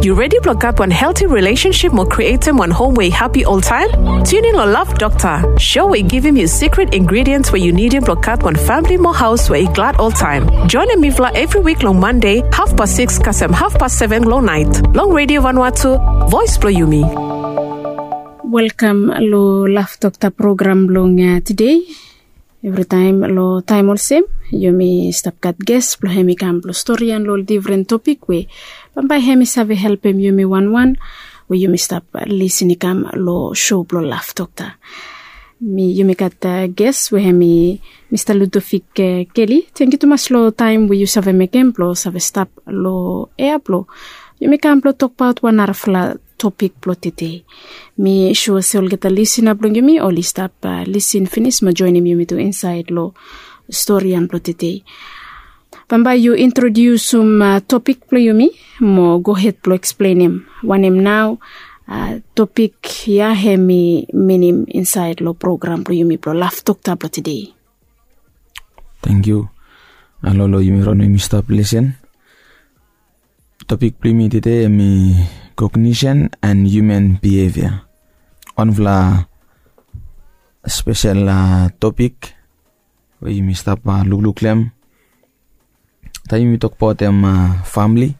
You ready to look up one healthy relationship more creating one home way happy all time? Tune in on Love Doctor. Show we give him his secret ingredients where you need him look up one family more house where he glad all time. Join him every week long Monday, 6:30 kasem 7:30 long night. Long Radio Vanuatu, Voice Blow Yumi. Welcome lo Love Doctor program long today. Every time lo time all same, you may stop cut guest, lo hemi kam lo story and lo different topic we. Pambay hemi save help him you may one we you may stop listening kam lo show lo Love Doctor. Me you may cut guest we hemi Mr. Ludovic Kelly. Thank you too much lo time we you save me camp lo save stop lo airplo. You may come lo talk about one arfla topic plot today. Me sure you'll get a listen up long you me or list up listen finish ma join me to inside lo story and plot today. Pamba you introduce some topic plot you me mo go ahead plot explain him. One him now topic ya hemi minim inside lo program plot you me plot Love Doctor plot today. Thank you. Alolo you me run me stop listen. Topic primi today mi cognition and human behavior. One of the special topic we mi stop look lem. Tayo mi talk about them family,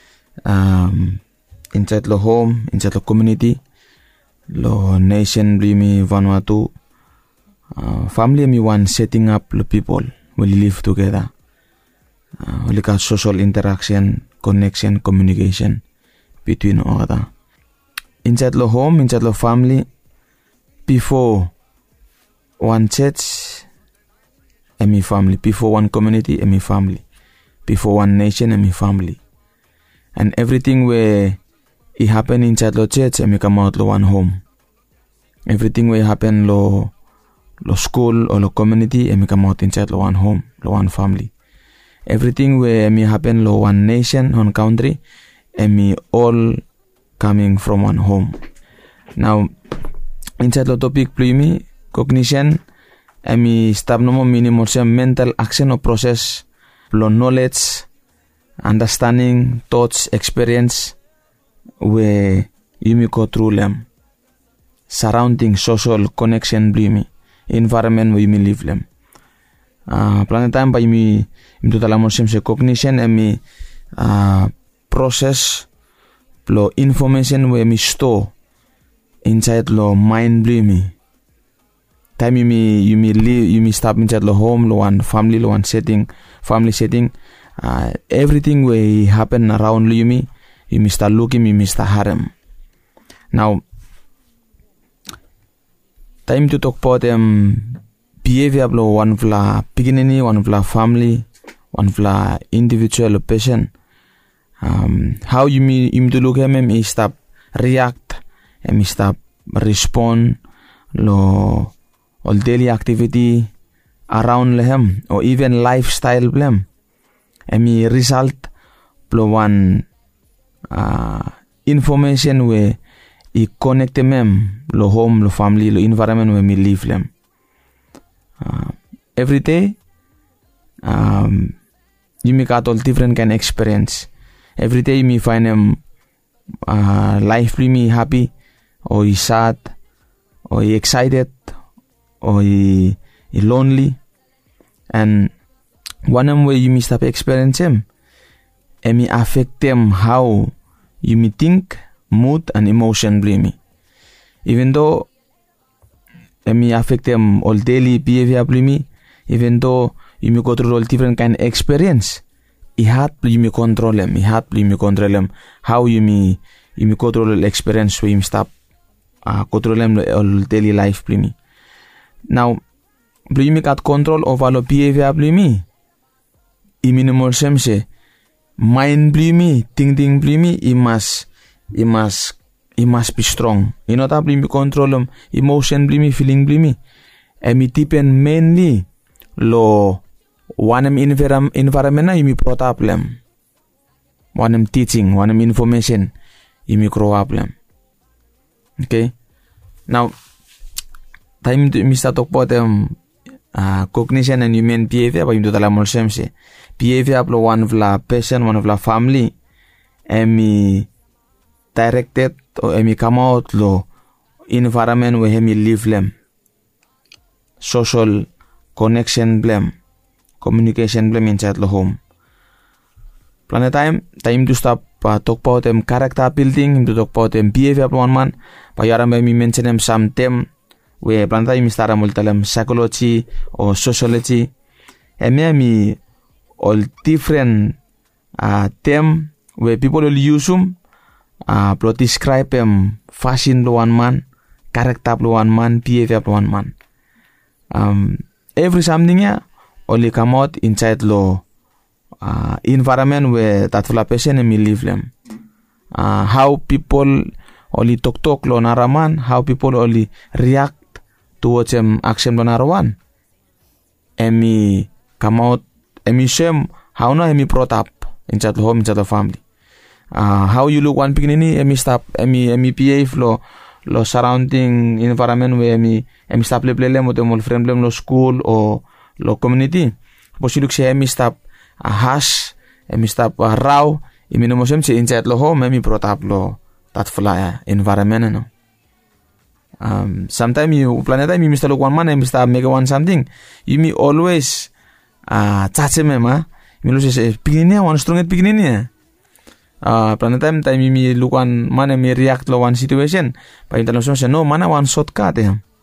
inside lo home, inside lo community, lo nation mi Vanuatu. Family mi one setting up lo people will live together. We got social interaction, connection, communication between all other. Inside the home, inside the family, before one church, emi family. Before one community, emi family. Before one nation, emi family. And everything where it happen inside the church, emi come out lo one home. Everything where happen lo school or lo community, emi come out inside lo one home, lo one family. Everything where me happen lo one nation, one country, and me all coming from one home. Now, inside the topic primi cognition, and me stop no more minimum mental action or process, lo knowledge, understanding, thoughts, experience, where you me go through them. Surrounding social connection primi, environment where you me live them. Planet time by me into the lamosem se cognition and me process lo information where me store inside lo mind me. Time you me live you me stop inside lo home lo one family lo one setting family setting everything where happen around you me start looking you me start harem. Now time to talk about behavior lo one of la beginning, one of la family, one of la individual person. How you mean to look at me stop react and me stop respond lo all daily activity around them or even lifestyle blem. And me result lo one information where I connect them lo home, lo family, lo environment where me live them. Every day, you make out all different kind of experience. Every day, you find them life me happy, or sad, or excited, or lonely, and one way you stop experience them, and me affect them how you me think, mood, and emotion me. Even though me affect them all daily behavior me, even though you may go through all different kind of experience, it hard you may control them. It hard you may control them. How you may control the experience where you stop control them all daily life me. Now, you may got control over the behavior me. I minimum se mind me, thinking me. It must be strong. You know that me control them emotion me, feeling me. And me depend mainly lo one environment you me problem. One teaching, one information you me grow problem. Okay. Now time to me start talk about cognition and human behavior. But you do the lamol behavior lo one of la person, one of la family, and me directed or emi come out lo environment where emi live lem. Social connection blem, communication blem inside the home. Planet time to stop talk about them character building, to talk about them behavior of one man. But yaram me mention them some them where planet time start multiple psychology or sociology. Me all different them where people will use them to describe them fashion to one man, character to one man, behavior to one man. Every something here only come out inside law environment where that full person and me live them. How people only talk lo naraman, how people only react towards them action lo narawan. And me come out, and me shame how na me brought up inside the home, inside the family. How you look one beginning, and me stop, and me behave lo surrounding environment where me stop play lem with them friend lem lo school or lo community. But you look say me stop a hash, and me stop a raw. Imi no mosem se inside lo home, me brought up lo that fly environment no. Sometimes you planet time you Mr. Look one man and Mr. Make one something. You me always touch me ma. Me lo say beginning one strong at beginning. Planet time you me look one man and me react lo one situation. But international say no man one shortcut.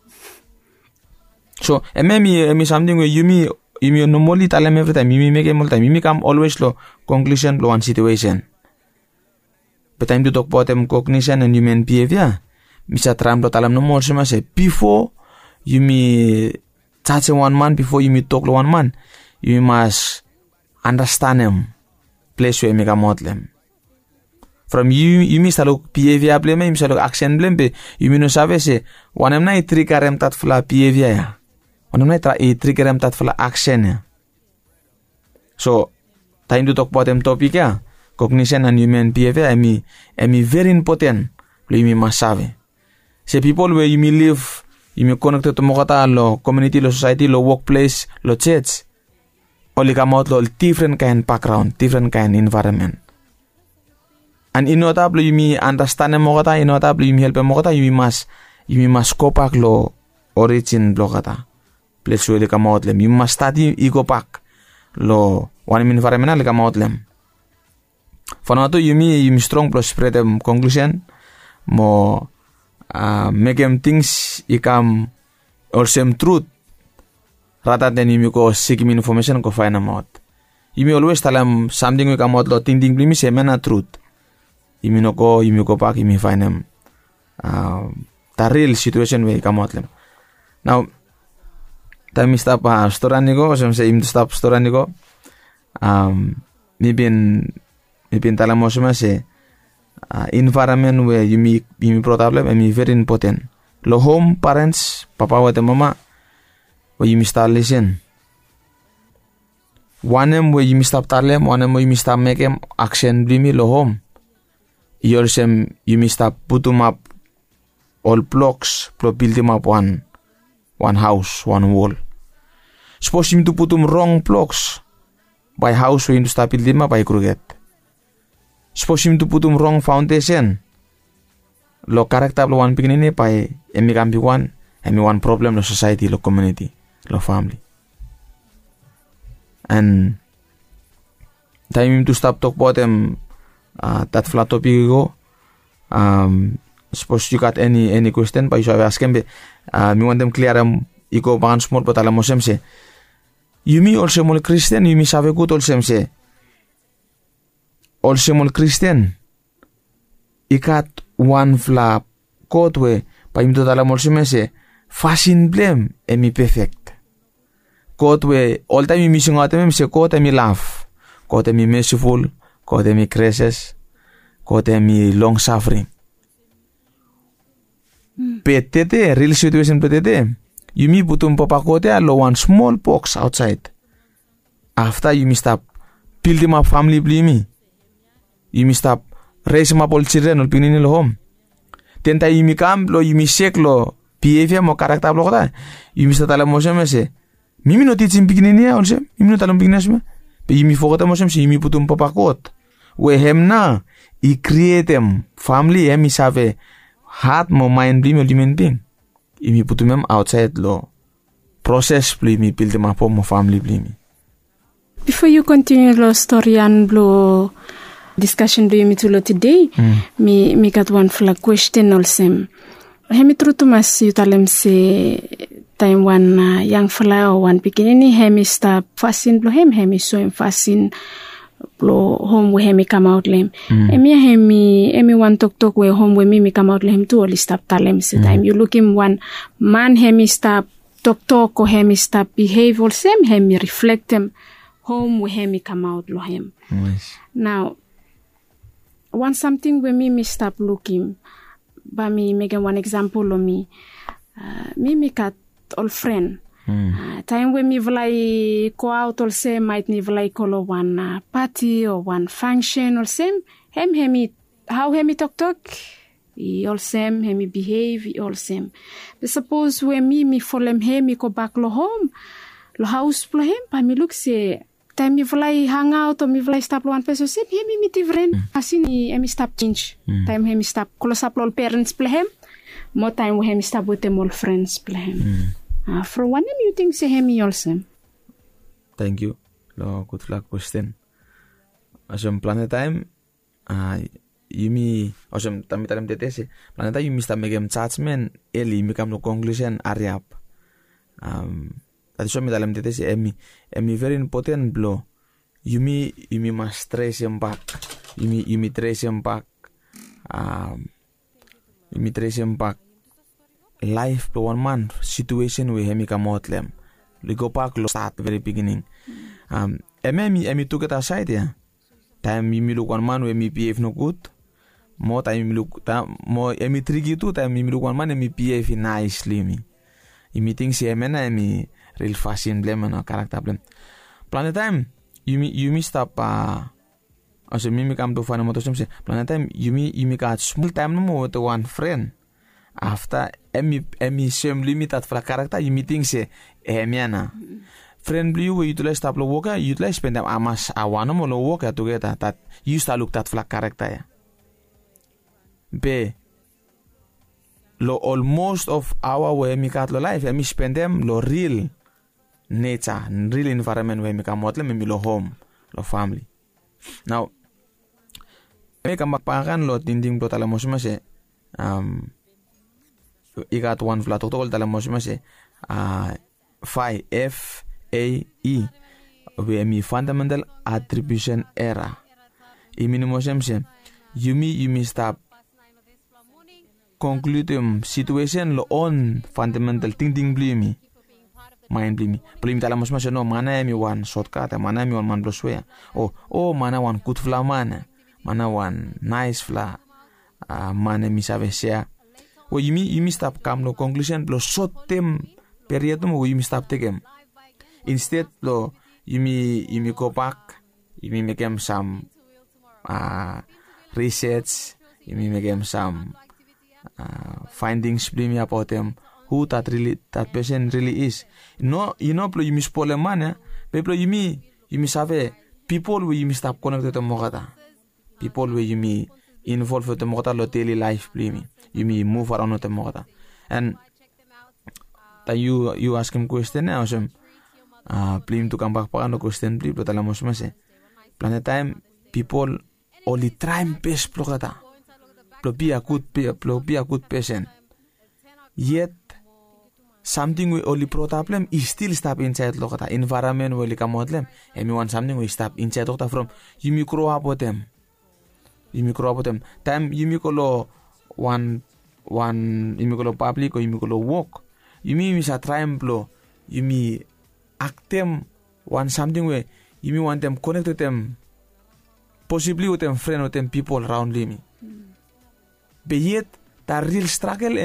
So me something where you me normally tell them every time. You me make all time. You me come always lo conclusion lo one situation. But time to talk about them cognition and human behavior. Misa tram lo talam no more say before you me touch one man, before you me talk to one man, you must understand him, place where you make them. From you me start look behavior blame, you start look action blame, you me no sabe say one am na trigger em tat fla behavior ya, one am na trigger em tat fla action ya. So time to talk about them topic ya, cognition and human behavior. I mean very important. You me must sabe. Say people where you may live, you may connect to Mokata, lo community, lo society, lo workplace, lo church. Only come out lo different kind background, different kind environment. And inotable you may understand Mokata, inotable you may help Mokata, you must go back lo origin blogata. Place where they come out them. You must study you go back lo one environment come out them. For now you may strong plus spread them conclusion more. Make them things become or same truth rather than you go seeking information go find them out. You may always tell them something will come out lo thinking me say man truth. You may go back, you may find them the real situation will come out them. Now time stop story nigo, some say him to stop story nigo. Maybe tell mo say environment where you me brought up and very important. Lo home parents, papa wa mama, where you start listen. One where you stop talem, one where you start make action bring me lo home. Yorsem you stop put them up all blocks, build them up one house, one wall. Suppose him to put them wrong blocks by house where you start build them up by crooked. Suppose him to put them wrong foundation. Lo character lo one beginning by emi one problem lo society, lo community, lo family. And time to stop talk about them that flat topic go. Suppose you got any question, but you should ask them. Me want them clear you go ban small but alam mo say. You me also more Christian, you me save good also say. Also more Christian. Ikat one flap code way pa imto tala mo say fashion blame emi perfect. Code way all time missing out me say code emi laugh, code emi merciful, code emi gracious, code emi long suffering. Petete real situation petete. You me putum papa code allo one small box outside. After you me stop build him up family blame. You me stop raise him up all children or pinin lo home. Tenta you me come lo you me shake lo behavior mo character lo kota. You me start tala mo se. Mimi no teaching beginning also. Mimi no tala beginning me. But you me forgot mo se you me putum papa code. we hem na I create them family hem is have a heart mo mind blame human being. Imi put them outside lo process blame build them up mo family blame. Before you continue the story and blow discussion do you to today, me got one flag question also. Hemi true to mas you tell him say time one young fella or one beginning hemi stop fasting blow hemi so him fasting blow home where hemi come out lem. Emi one talk where home where me come out lem too only stop tell him say time you look him one man hemi stop talk or hemi stop behave all same hemi reflect him home where hemi come out lo him. Nice. Now one something where me stop looking. But me make one example of me. Me cat all friend. Time when me vlai go out or say might me vlai call one party or one function or same. Hemi how hemi talk. He all same. Hemi behave. He all same. But suppose when me follow him, me go back lo home, lo house lo him. But me look say. Time me vlai hang out or me vlai stop one person say hemi me different. Asini hemi stop change. Time hemi stop close up all parents play him. More time we hemi stop with them all friends play him. For one him you think say hemi also. Thank you. Lo good luck question. Asam planet time yumi asam tami talam tetese planet time yumi stop megem judgment eli mi kam no conclusion ariap. Tadi suami dalam tetes emi very important blow. Yumi must trace him back. Yumi trace him back. Yumi trace him back. Life blow one man situation we hemi come out lem. We go back lo start very beginning. Emi took it aside ya. Time yumi look one man we emi behave no good. More time yumi look more emi tricky too. Time yumi look one man emi behave nicely me. Yumi think si emena emi real fashion blame no character blame. Planet time yumi stop also me come to find a motor say planet time yumi got small time no more to one friend after emi same limit at for character yumi think say emiana friend blue we utilize stop lo work utilize spend them amas awana mo lo work together that you start look that for character ya be lo almost of our way mi kat lo life emi spend them lo real nature, real environment where me come out, me lo home, lo family. Now, me come back pakan lo tinding do tala mosma se, ikat one flat total tala mosma se, FAE, where me fundamental attribution error. Iminimosem se, yumi stop conclude situation lo on fundamental tinding blimi. Mind blame. Blame tala mos mas no mana mi one shortcut, mana mi one man bloswea. Oh mana one good fla mana one nice fla. Mana mi sabe share. O yumi stop come no conclusion blo short term period mo yumi stop take. Instead blo yumi go back, yumi make some research, yumi make some findings blame about them. Who that person really is. No, plo yumi spole mana, pero yumi save people we yumi stop connected to mogata. People we yumi involved with the mogata lo daily life blame. Yumi move around with the mogata. And that you ask him question now, some blame to come back pa no question blame but alamos mas planet time people only try best plogata. Plo be a good person. Yet something we only problem is still stop inside lokata environment we come out them and we want something we stop inside lokata from you grow up with them time you call one you call public or you call work you miss a triumph you act them want something where you want them connect with them possibly with them friend with them people around me but yet the real struggle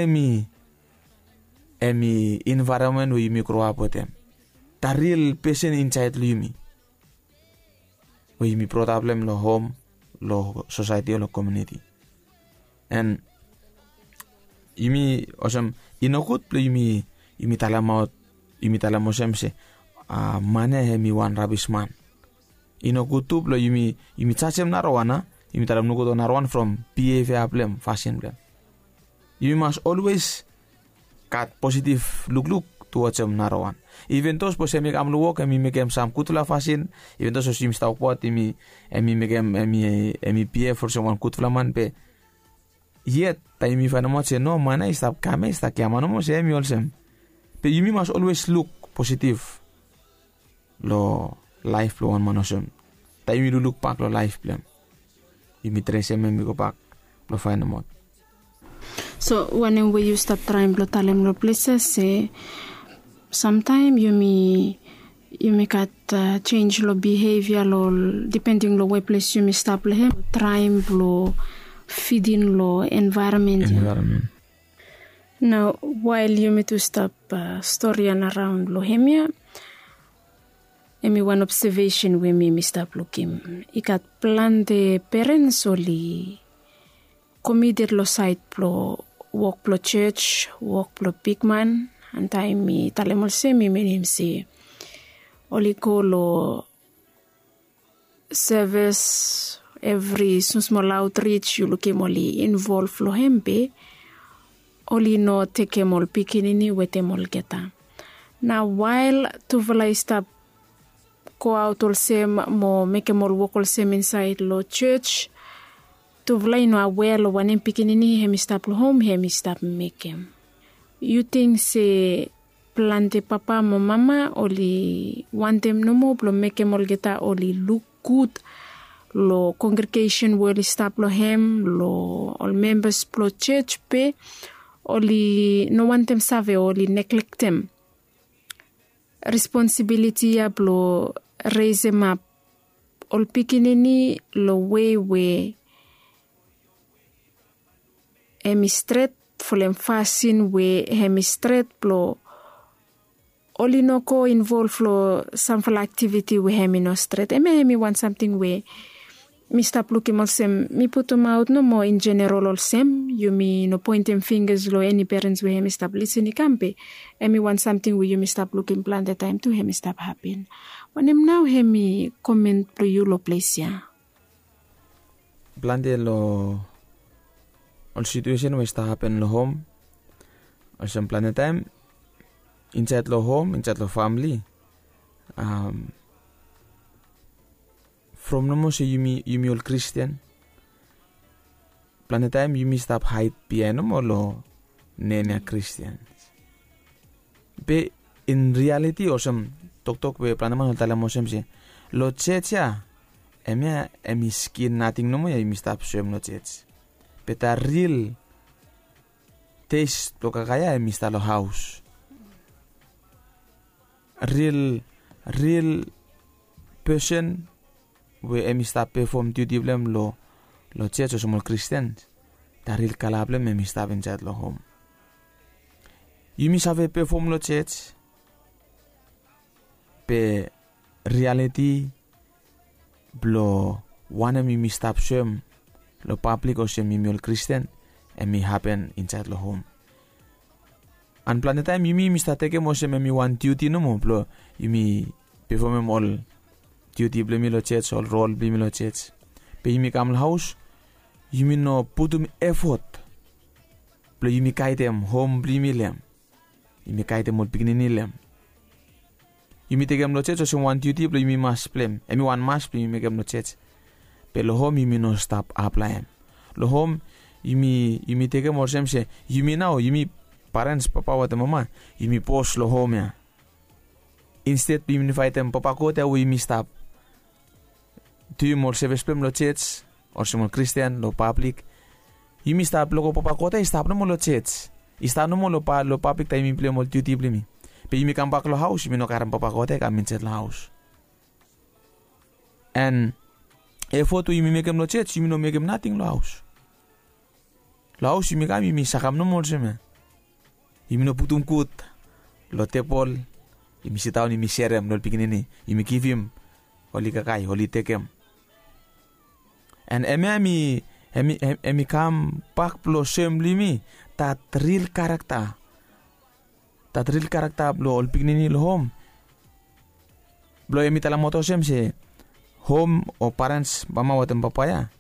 emi environment where you grow up with them. The real person inside you where you problem lo home, lo society, lo community. And you awesome inokut play you talamot semse mana hemi one rubbish man. Inokutup lo yumi chachem narawana, yumi talam nukuto narawan from behavior blem, fashion blem. You must always cut positive look towards narawan. Even those po semik amluwok emi mekem sam kutula fashion, even those sim stawpot emi mekem emi PF for someone kutulaman pe. Yet taimi fanamo se no mana istap kame sta kiamano mo se emi olsem. Pe you must always look positive. Lo life lo an manosem. Taimi look pak lo life blem. Yumi trese memi ko pak lo fanamo. So when we you start trying to talem lo places say sometimes you may cut change lo behavior lo depending lo way place you may stop lo him trying lo feeding lo environment. Now while you may to stop story and around lo hemia emi one observation we may stop looking ikat plan the parents only committed lo site plo walk plo church walk plo big man and time mi talemol se mi menim si oli ko lo service every small outreach you looking oli involve lo hempe oli no take mol pikinini wete mol geta. Now while to vla stop go out also mo make mol walk also inside lo church to vla no aware lo wanem pikinini hemi stop lo home hemi stop make him. You think say plante papa mo mama oli want them no more blo make mol geta oli look good lo congregation will stop lo hem lo all members plo church pe oli no want them save oli neglect them responsibility ya blo raise them up all pikinini lo way straight fulem fasin we hemistret plo oli no ko involve lo some activity we hemino straight hemi want something we mi stop looking molsem mi put them out no more in general olsem you me no pointing fingers lo any parents we hemi stop listening campe hemi want something we you me stop looking plan the time to hemi stop happen when him now hemi comment pro you lo place ya plan de lo all situation we start happen lo home or some planet time inside lo home inside lo family from no more say you me all Christian planet time you me stop hide piano mo lo nene Christians be in reality or some talk we planaman tala mo sem se lo checha emi skin nothing no mo you me stop swim no chech peta real taste lo kakaya emi sta lo house real person we emi sta perform duty blem lo church o small Christians ta real kalablem emi sta inside lo home you mi save perform lo church pe reality blo one emi mi stop swim lo public o semi mule Christian emi happen inside lo home an planet time you mi stateke mo semi one duty no mo blo you mi perform all duty blemi lo church all role blemi lo church pe you mi come house you mi no put effort blo you mi kaitem home blemi lem you mi kaitem mo beginning lem you mi tegem lo church o some one duty blo you mi mas blem emi one mas blemi mi gem lo church pe lo home you mi no stop apply lo home you mi take more sem se you mi now you mi parents papa wa mama you mi post lo home ya instead you mi fight them papa ko ta we mi stop do you more service plem lo church or some Christian lo public you mi stop lo ko papa ko ta stop no mo lo church stop no mo lo public time mi plem mo duty plem pe you mi come back lo house you mi no karam papa ko ta come inside lo house and effort you mi make him lo church you mi no make him nothing lo house you mi kami mi sakam no more seme you mi no putum kut lo tepol you mi sitaw ni mi serem lo pikinini you mi give him holy kakai holy take him and emi kam pak plo assembly mi that real character blo ol pikinini lo home blo emi tala moto sem se home or parents mama watem papaya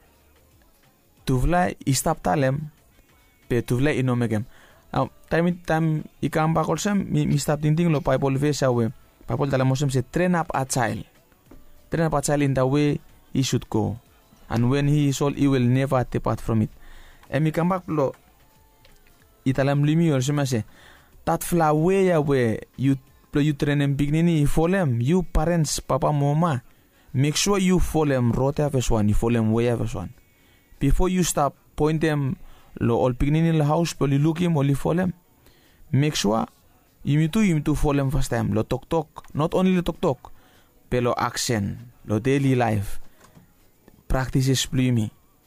tuvla istap talem pe tuvla inomegem. Now time ikam bakolsem mi stop ting lo Bible verse awe. Bible dalam mosem say train up a child in the way he should go, and when he is old he will never depart from it. And mi come back lo italam limi or semase that fla way away you train em bignini follow em, you parents papa mama make sure you follow em rote verse 1, you follow em way verse 1 before you stop point them lo all bignini lo house lo look him or follow em. Make sure you to follow em first time lo tok not only lo tok pero action lo daily life practices blimi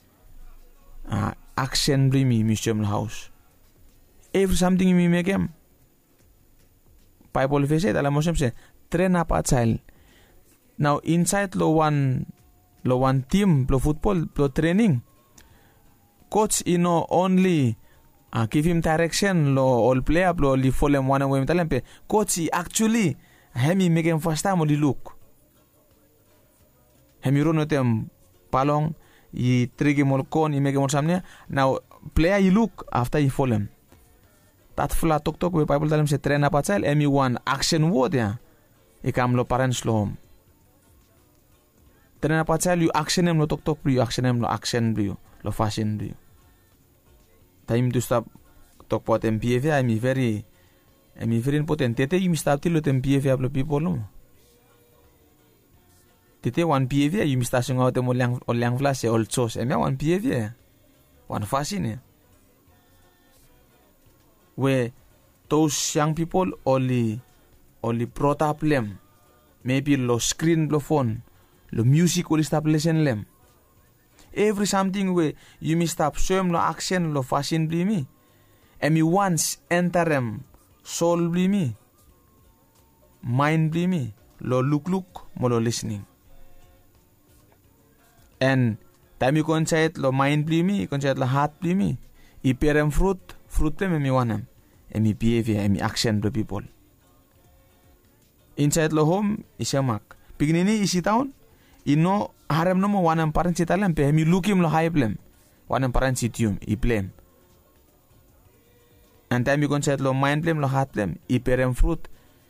action blimi museum house every something you make em. Bible verse dalam mosem say train up a child. Now inside lo one team lo football lo training coach only give him direction lo all player lo li follow him one way talent pe coach actually hemi make him first time li look hemi ronotem palong I trigi mol kon I make mol samne. Now player I look after I follow him. Dat flat tok we Bible dalam se train apa child emi one action word ya. Ikam lo parents lo home. Train apa child you action em lo tok you action em lo action brio lo fashion brio. Time to stop tok pot em behavior emi very important. Tete you stop till lo tem behavior lo people lo. Tete one behavior you must asing out them olang flash all chose emi one behavior one fashion ya. Where those young people only brought up them, maybe lo screen lo phone, lo music only stop listen them. Every something where you must stop swim lo action lo fashion blimi, and you once enter them soul blimi, mind blimi, lo look mo lo listening. And time you concert lo mind blimi, concert lo heart blimi, iperem fruit them emi wanam emi behavior emi action the people inside lo home isamak pignini isi town ino harem no mo wanam parents italam pe emi lookim lo high blem wanam parents itium I blem and time you concert lo mind blem lo heart blem iperem fruit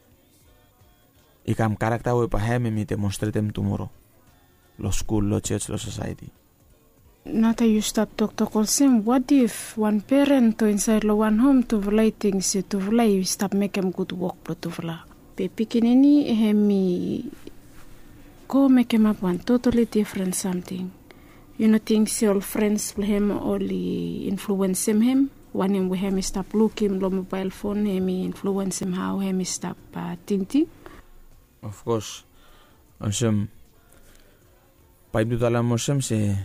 ikam character we pa hem emi demonstrate them tomorrow lo school lo church lo society. Not you stop talk also. What if one parent to inside lo one home to vlay things to vlay stop make them good work but to vla. Pe pikinini hemi go make him up one totally different something. You know things all friends him only influence him. One him we him stop looking lo mobile phone hemi influence him how him stop thinking. Of course. Ansem. Bible dalam mosem se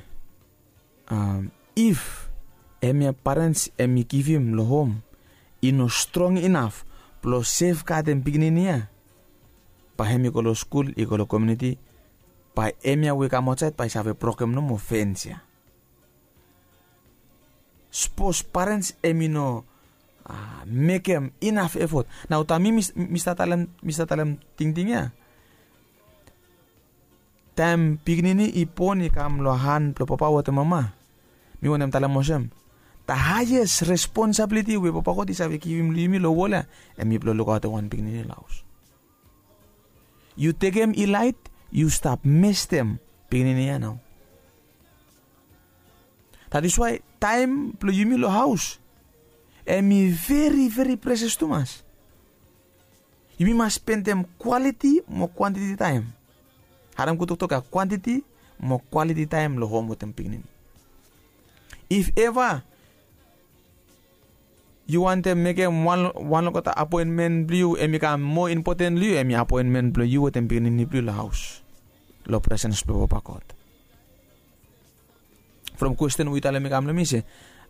if emi parents emi give him lo home ino strong enough plus safeguard em beginning pa hemi ko lo school I ko lo community pa emi we ka outside pa save program no mo fence ya. Suppose parents emi no make him enough effort. Now tami mista talam ting ya. Time beginning ipon ikam lo han lo papa wa mama. Mi wanam talam mosem. The highest responsibility we papa ko di sabi give him lo wala. Emi blo lo ka one beginning house. You take him light, you stop miss them beginning ya now. That is why time blo yumi lo house. Emi very precious to us. You must spend them quality more quantity time. Haram ko ka quantity more quality time lo home with them beginning. If ever you want to make one lokota appointment blue and become more important blue emi appointment blue you with them beginning ni blue house lo presence blue pakot. From question we tell me kam le mise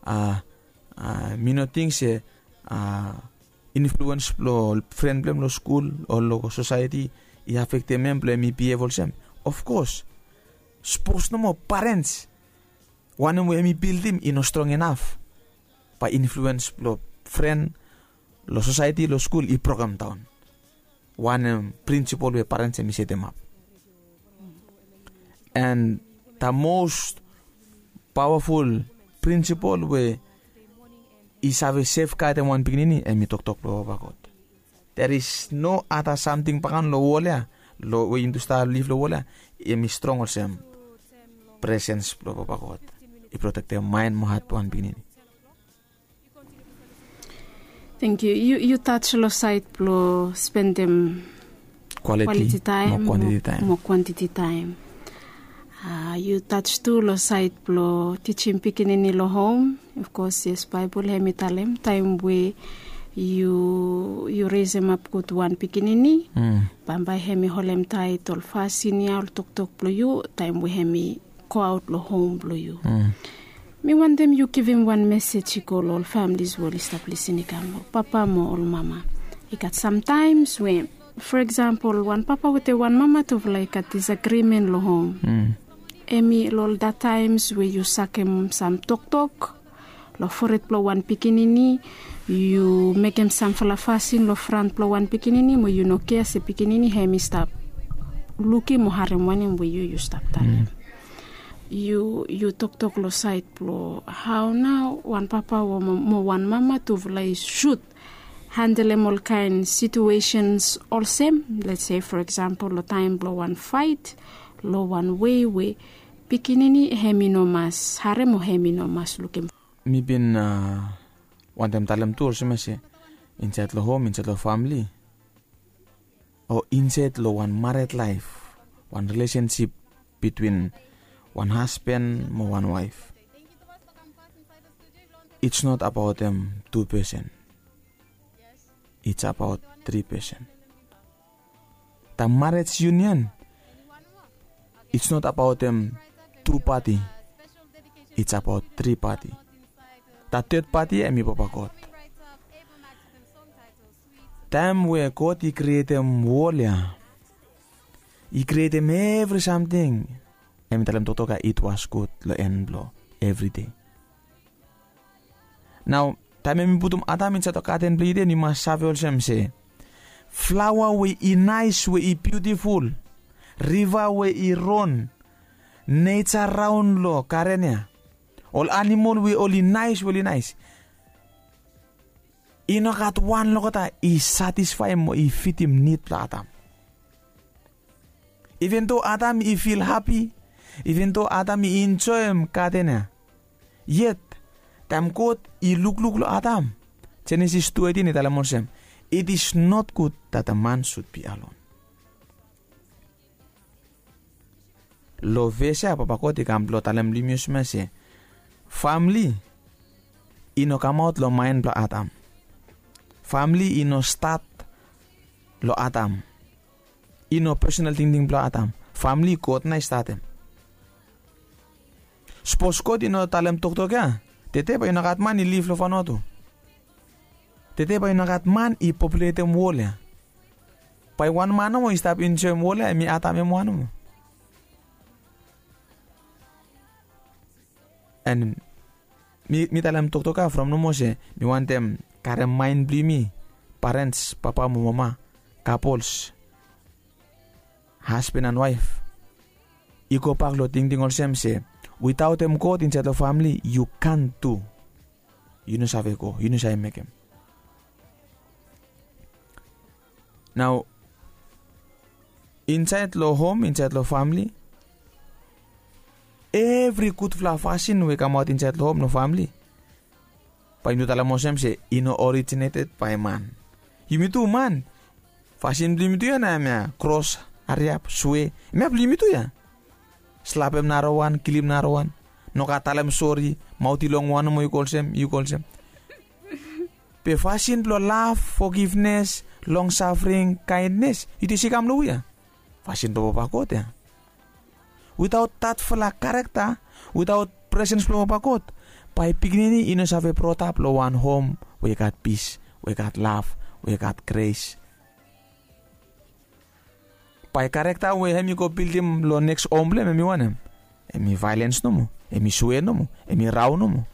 mino things influence lo friend blem lo school or lo society I affect them mi behavior sem. Of course suppose no more parents one way me build him in strong enough pa influence lo friend lo society lo school I program town one principle we parents me set them up And the most powerful principle we is have a safeguard and one beginning and me talk lo bakot. There is no other something pakan lo wala lo we into start live lo wala me strong or some presence lo bakot. I protect their mind mo hat one beginning. Thank you. You touch lo site lo spend them quality time, more quantity time. You touch too lo site lo teaching pikinini lo home. Of course, yes, Bible hemitalem time we you raise them up good one pikinini. Bambay hemi holem title fasinia tok plo you time we hemi go out lo home plo you. Me want them you give him one message you call all families will establish in papa mo or mama. You got sometimes when, for example, one papa with a one mama to like a disagreement lo home. Emi lol that times where you suck him some talk lo for it plo one pikinini you make him some falafasin lo front plo one pikinini mo you no care se pikinini hemi stop looking mo harem one where you stop time. You talk lo side plo how now one papa or one mama to like shoot handle all kind situations all same. Let's say for example lo time blow one fight lo one way pikinini hemi no mas harem o hemi no mas looking. Me been one time talem tour semase inside lo home inside lo family or inside lo one married life one relationship between one husband or one wife. It's not about them 2%. It's about 3%. The marriage union, it's not about them 2 party. It's about 3 party. The third party is me papa God. Time where God he create them warrior. He create them every something. Emi talam totoka it was good lo end blow every day. Now, time mi putum adam in sa tokaten blide ni masavol semse. Flower we i nice we i beautiful. River we i run. Nature round lo karenya. All animal we only nice really nice. Ino kat one lo kata i satisfy mo i fit him need pla adam. Even though adam I feel happy. Even though Adam I enjoy him katena, yet tam kot I look lo Adam. Genesis 2:18 ni talam monsem. It is not good that a man should be alone. Lo vesa papa ko ti kam lo talam limius mase. Family ino come out lo mind lo Adam. Family ino start lo Adam. Ino personal thinking lo Adam. Family kot na statem. Spos ko din no talem tok ya. Tete pa yung nakatman I live lo fanoto. Tete pa yung nakatman I populate mo wala. Pa one man mo stop in siya mo wala mi ata mo ano mo. And mi talem tok ka from no mo siya. Mi want them kare mind bli mi. Parents, papa mo mama, couples, husband and wife. Iko paglo ting all sem se. Without them God inside the family, you can't do. You know sabi ko, you know sabi make him. Now, inside lo home, inside lo family, every good fashion we come out inside lo home, no family. Pa ino tala mo sem se, ino originated by man. Yumi tu man. Fashion blim tu ya na mea cross, ariap, suwe, mea blim tu ya. Slapem narawan, kilim narawan. No katalem sorry, mau tilong wano mo you call them. Pe fashion lo love, forgiveness, long suffering, kindness. Ito si kam lo ya. Fashion to papakot ya. Without that fala character, without presence lo papakot, pa pignini ino save protap lo one home. We got peace, we got love, we got grace. Pa karekta we hemi ko pildim lo next omble me mi wanem. Emi violence no mo, emi suwe no mo, emi raw no mo.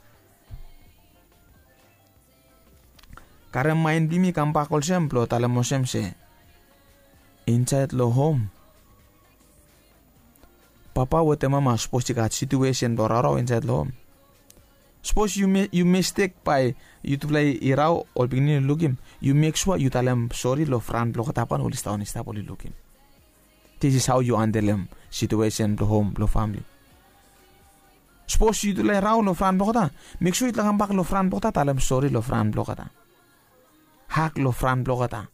Karem main bimi kampakol semplo talam mo semse. Inside lo home. Papa with the mama suppose you got situation boraro inside the home. Suppose you mistake by you to play irao or beginning look him. You make sure you tell him sorry lo friend lo katapan uli sta honesta uli look him. This is how you handle him situation lo home lo family. Suppose you to lay rao lo friend lo kata. Make sure you tell him back lo friend lo kata tell him sorry lo friend lo kata. Hak lo friend lo kata.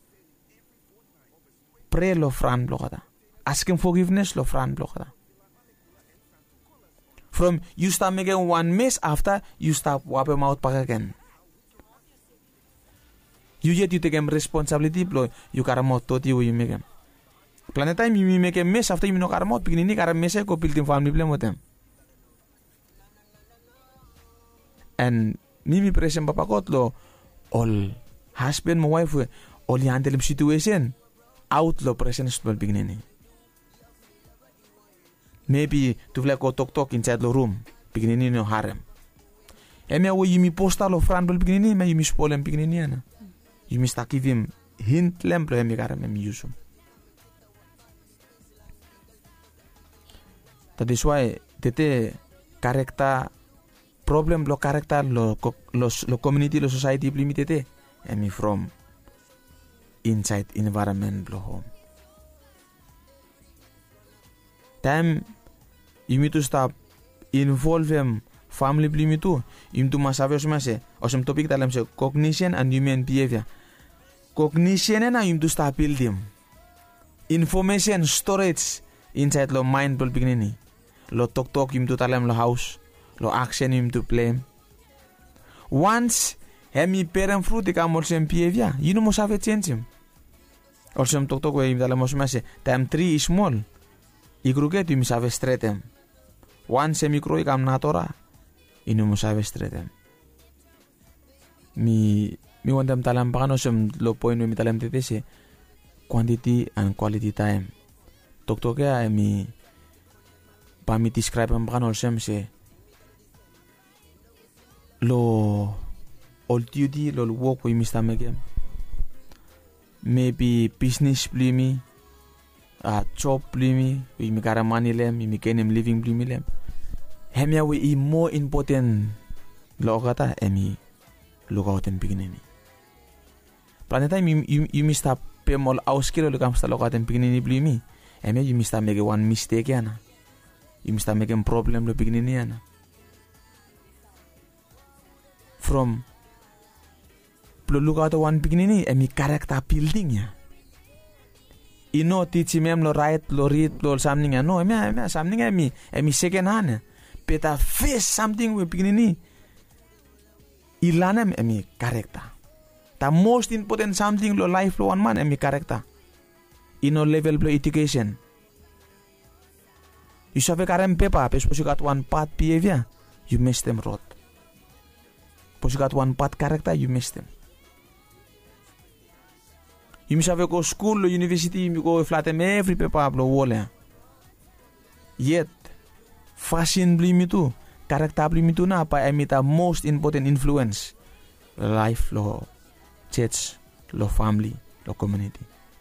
Pray lo friend lo kata. Ask him forgiveness lo friend lo kata. From you start making one mess after you start wipe him out back again. You yet you take him responsibility blo you karamot toti you make him. Planet time you make a mess after you no karamot begin ni karam mess ko build family blame with them. And mimi present papa kot lo all husband my wife all handle situation out lo present small beginning. Maybe to like go talk inside the room beginning no harem. Emi awo yumi posta lo friend bol beginning me yumi spoil beginning na. Yumi sta give him hint lemplo emi karam emi use. That is why tete character problem lo character lo community lo society limited emi from inside environment lo home. Time you need to stop involve them family blimi tu im tu masabe osmase osem topic dalam se cognition and human behavior. Cognition na im tu stop build them information storage inside lo mind bol beginning lo talk im tu dalam lo house lo action im tu play. Once hemi parent fruit ikamol sem behavior you no masabe change him osem talk we im dalam osmase time 3 is small ikruke tu misave stretem. One semicro ikam natora inu musave stretem. Mi wandam talam pakano sem lo point mi talam tetese quantity and quality time. Toktoke ay mi pami describe am pakano sem se lo all duty lo work we mista megem. Maybe business blimi job blimi we mi kara money lem mi kenem living blimi lem hemia we I more important lo kata emi lo kauten beginning planeta you mista pemol auskilo lo kam sta lo kauten beginning blimi emi you mista make one mistake yana you mista make a problem lo beginning yana from lo kauten one beginning emi character building ya. Ino teach him lo right lo read lo something no emi something emi second hand beta face something we beginning ilanem emi character the most important something lo life lo one man emi character ino level lo education you save karem pepa pes you got one part behavior you miss them road pos you got one part character you miss them. You must have go school or university, you go flat every paper blow wall. Yet, fashion blimi too, character blimi too na pa emita most important influence life lo church, lo family, lo community.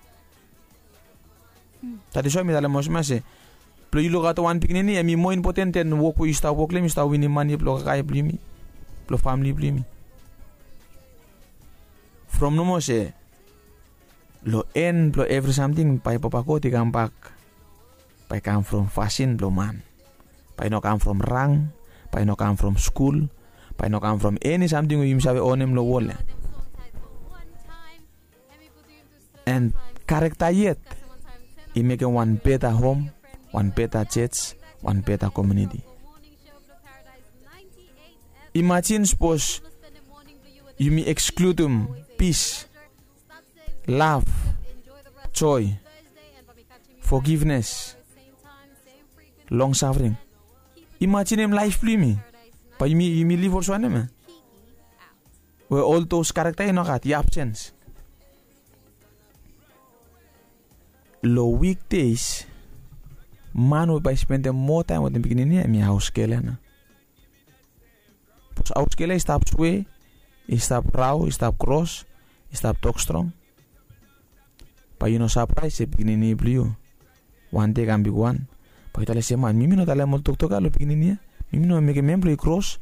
That is why me dalam mosma se, plo you got one beginning emi more important than work we start work lem start winning money plo kaya blimi, plo family blimi. From no mo se lo end blow every something by papa ko ti come back by come from fashion blow man by no come from rank by no come from school by no come from any something you must have on him lo wall and character yet he make one better home one better church one better community. Imagine suppose you may exclude him peace love, joy, forgiveness, long suffering. Imagine him life blimi. But you may live also on him. Where all those characters you know got the absence. Low weekdays, man will by spending more time with the beginning of my house kelena. Because house kele stop sway, stop raw, stop cross, stop talk strong. Pa you no surprise se beginning blue. One day can be one. Pakitala siya man, mimi no tala mo tuktok lo piginin niya. Mimi no make membro cross.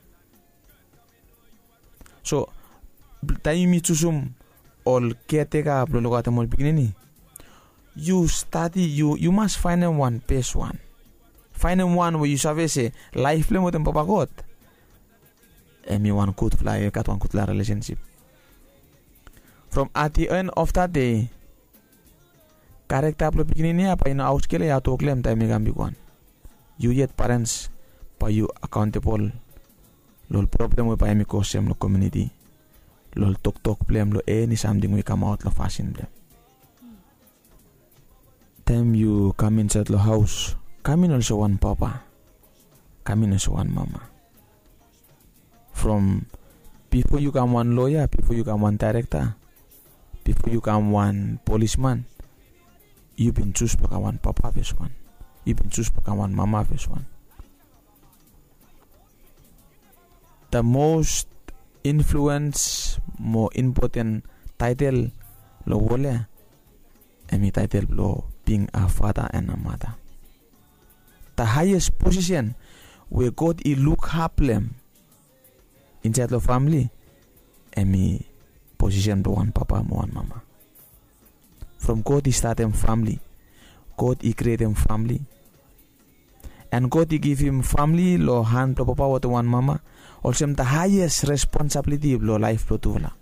So, tayo mi susum all caretaker lo lokata mo piginin ni. You study, you must find one best one. Find one where you say life le mo tem papagot. Me one good fly, kat one good relationship. From at the end of that day, character lo piginin niya pa ina out kele ya to claim tayo mi gambi kwan. You yet parents pa you accountable. Lol problem mo pa mi kosem lo community. Lol tok blame lo any something we come out lo fashion blame. Time you come inside the house, come in also one papa, come in also one mama. From before you come one lawyer, before you come one director, before you come one policeman, you been choose to come one papa first one, you been choose to come one mama first one. The most influence, more important title lo wole, emi title lo being a father and a mother. The highest position where God is look up them inside the family, emi position to one papa and one mama. From God he start them family, God he create them family, and God he give him family lo hand to papa to one mama. Also the highest responsibility of lo life lo tula.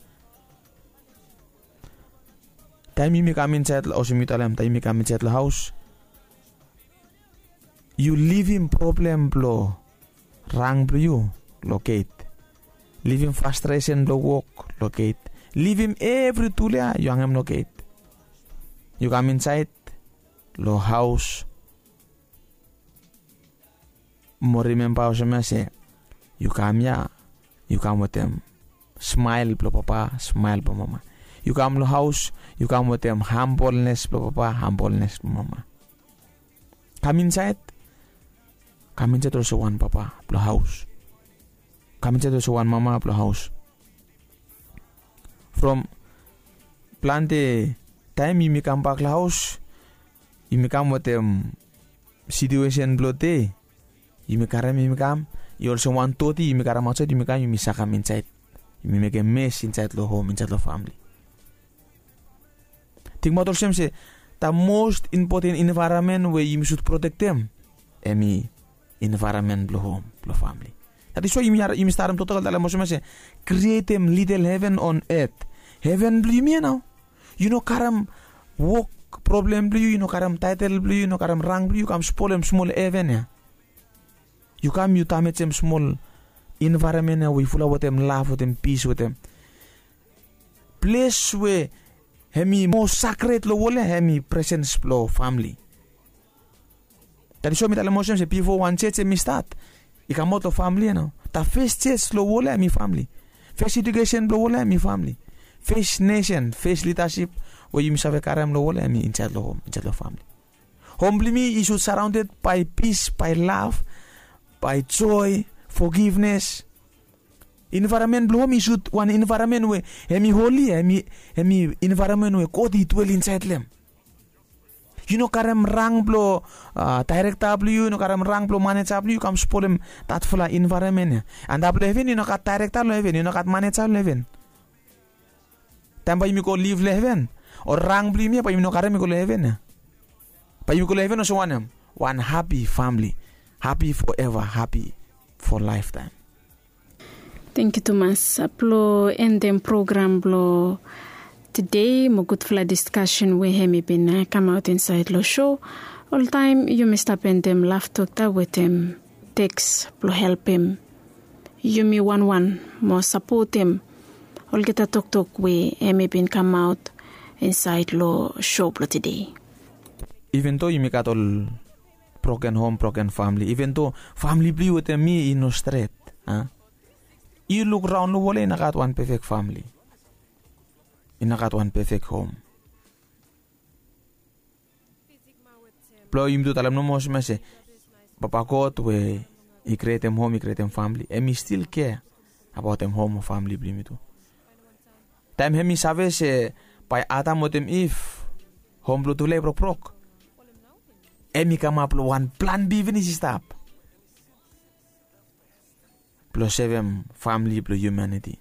Time you come inside also me tell him time you come inside the house, you leave him problem blow rang blow you locate, leave him frustration blow work locate, leave him every tool you hang him locate. You come inside lo house, more remember also me say you come here, you come with them smile blow papa, smile blow mama. You come to house, you come with them humbleness, papa, humbleness, mama. Come inside also one papa, blow house. Come inside also one mama, blow house. From plante time you come back to house, you come with them situation blow day. You come, you also want to you come outside, you come inside. You make a mess inside the home, inside the family. Think about also say the most important environment where you should protect them. Emi environment blow home, blow family. That is why you start total dalam maksudnya say create them little heaven on earth. Heaven blue me now. You know karam work problem blue, you know karam title blue, you know karam rank blue, you come small heaven ya. You come you tamit them small environment we full of them love with them peace with them. Place where hemi most sacred lo wole hemi presence lo family. Tadi so mi tala mo se before one church mi start. Ika mo to family no. Ta first church lo wole mi family. First education lo wole mi family. First nation, first leadership where you misave karam lo wole mi inside lo home, inside lo family. Humbly me you should surrounded by peace, by love, by joy, forgiveness. Environment blow me should one environment where hemi holy hemi environment where God it dwell inside them. You know karam rang blow direct W, you know karam rang blow manage W, you come spoil them that full environment. And W heaven you know kat direct heaven, you know kat manage heaven. Tamba you go live heaven or rang blow me pa you know karam you go heaven. Pa you go heaven also one happy family, happy forever, happy for lifetime. Thank you, Thomas. Aplo end the program blo today. Mo good for discussion we hemi been come out inside lo show. All time you must up and them laugh talk with him. Text blo help him. You me one more support him. All get a talk we hemi been come out inside lo show blo today. Even though you make at all broken home, broken family, even though family blue with me in no straight, you look around the world in a one perfect family. In a one perfect home. Plo you do talam no mo se papa God we he create them home, he create them family. And me still care about them home or family blame too. Time hemi save se by Adam with them if home blue to labor prok. emi come up lo one plan B vini si stop. Plus 7 family plus humanity.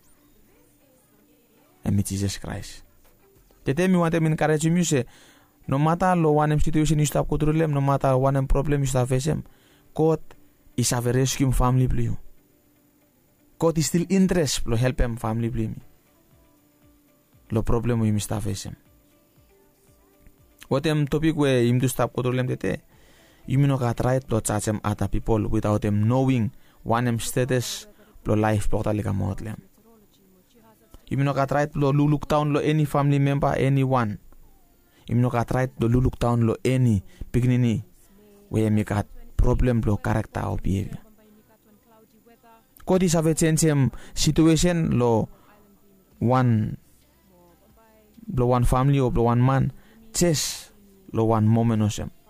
Emi Jesus Christ. Tete mi want to encourage you say, no matter lo one situation you stop control them, no matter one problem you stop face them, God is have a rescue family blue. God is still interest lo help him family blue me. Lo problem you stop face him. What them topic where him to stop control them tete, you no got right to charge them other people without them knowing one status lo life portal like a model. You no got right to look down lo any family member anyone. You no got right to look down lo any beginning where me got problem lo character or behavior. God is have a change situation lo one family or one man just lo one moment or some.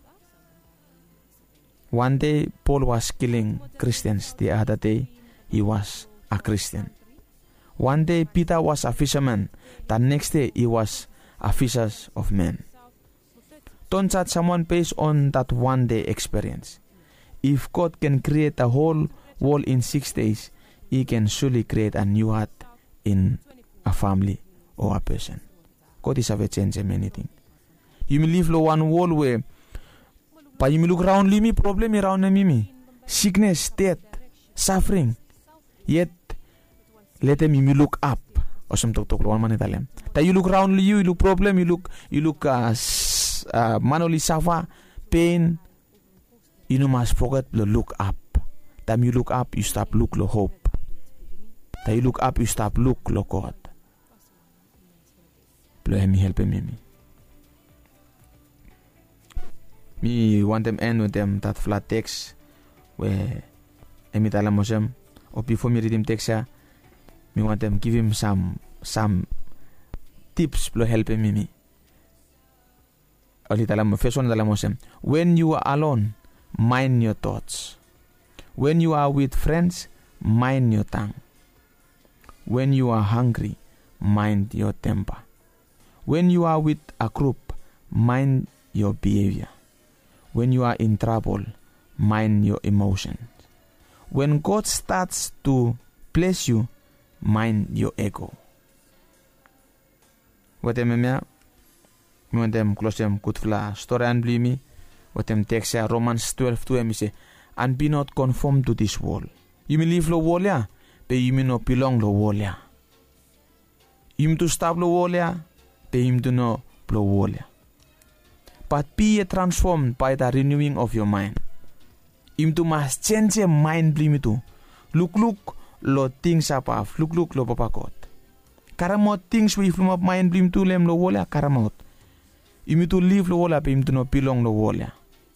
One day Paul was killing Christians, the other day he was a Christian. One day Peter was a fisherman, the next day he was a fisher of men. Don't judge someone based on that one day experience. If God can create a whole world in 6 days, he can surely create a new heart in a family or a person. God is have a change in anything. You may live lo one world where but you may look around me problem around me. Sickness, death, suffering. Yet let them you look up. Or some talk one man Italian. That you look around you look problem, you look manually suffer, pain. You must forget to look up. That you look up, you stop look lo hope. That you look up, you stop look lo God. Blow me help me. Me want them end with them that flat text where emi tala mosem or before me read him text me want them give him some tips to help me. Oli tala mo first one tala mosem. When you are alone, mind your thoughts. When you are with friends, mind your tongue. When you are hungry, mind your temper. When you are with a group, mind your behavior. When you are in trouble, mind your emotions. When God starts to bless you, mind your ego. What them me want them close them good fla story and believe me. What them text Romans 12:2 me say, and be not conformed to this world. You may live lo world ya, but you may not belong lo world ya. You may to stop lo world ya, but you may to no lo world ya. But be transformed by the renewing of your mind. Imtu must change your mind blim itu. Look lo things above. Look lo papakot. Karamot things we from up mind blim tu lem lo wola karamot. Imitu live lo wola pe imtu no belong lo wola.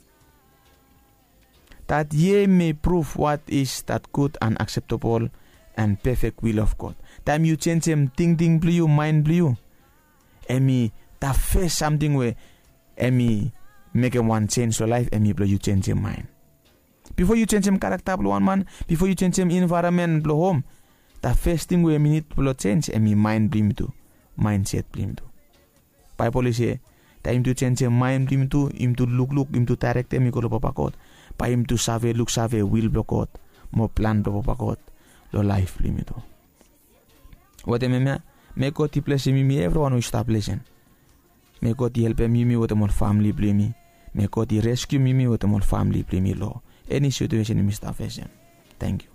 That ye may prove what is that good and acceptable and perfect will of God. Time you change him think blue mind blue. Emi ta face something where emi make him one change your life, emi blow you change your mind. Before you change him character blow one man, before you change him environment blow home, the first thing we need blow change, emi mind blim to, mindset blim to. Bible say, time to change him mind blim to, him to look, him to direct him ko lo papakot, pa him to save look save will blow kot, mo plan blow papakot, lo life blim to. What emi me ko ti place me everyone who establishing. Me God help me with my family blame me. Me God rescue me with my family blame me law. Any situation in Mr. Fashion. Thank you.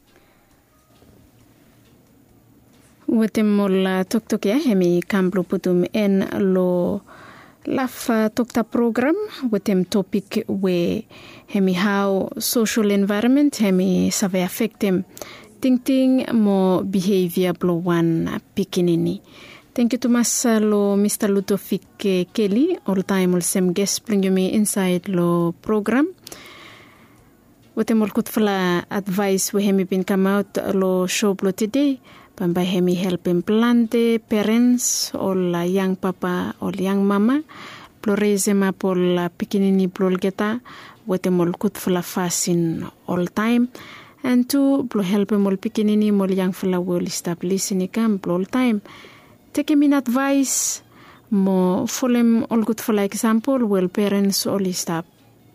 With mol tok ya hemi kamblo putum en lo laf tokta program with topic we hemi how social environment hemi save affect him ting mo behavior blo one pikinini. Thank you to lo Mr. Ludovic Kelly, all time all same guest bring me inside lo program. What em all good fla advice we hemi been come out lo show blo today. Pambay hemi help him plante parents all young papa or young mama. Blo raise ma pol pikinini blo geta. What em all good fla fasin all time. And two blo help him all pikinini mol young fla will establish in camp all time. Take him in advice mo folem all good for example well parents all stop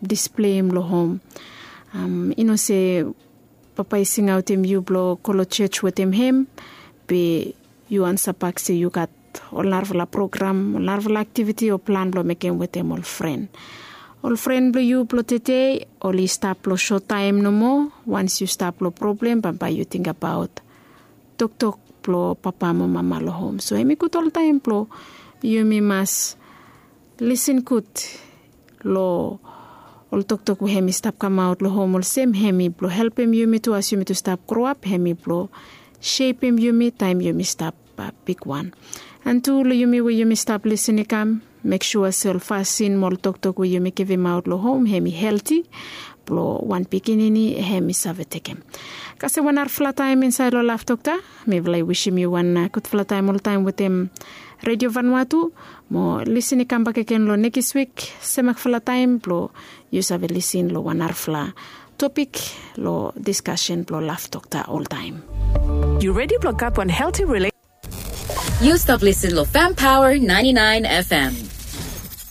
display him lo home. Say papa is sing out him you blow colo church with him be you answer back say you got all narvala program, all narvala activity or plan blow make him with him all friend. All friend blow you blow today, all you stop blow short time no more. Once you stop blow problem, papa you think about talk blow papa mama lo home. So hemi good all time blow you me must listen good lo all talk we hemi stop come out lo home all same hemi blow help him you me to ask you me to stop grow up hemi blow shape him you me time you me stop big one and two lo you me we you me stop listening come make sure self fast in more talk we you me give him out lo home hemi healthy blow one beginning hemi save take him kasi one hour flat time inside lo laugh doctor me will wish him you one good flat time all time with him Radio Vanuatu mo listen come back again lo next week semak flat time blow you save listen lo one hour flat topic lo discussion lo laugh doctor all time you ready block up on healthy relationship you stop listening lo Fam Power 99 FM